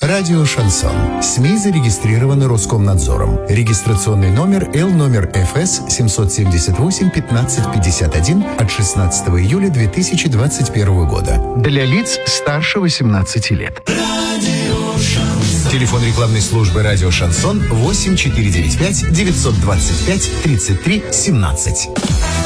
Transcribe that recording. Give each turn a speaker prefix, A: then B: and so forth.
A: Радио «Шансон». СМИ зарегистрированы Роскомнадзором. Регистрационный номер Л номер ФС 778 15 51 от 16 июля 2021 года. Для лиц старше 18 лет. Телефон рекламной службы «Радио Шансон» 8495 925 33 17.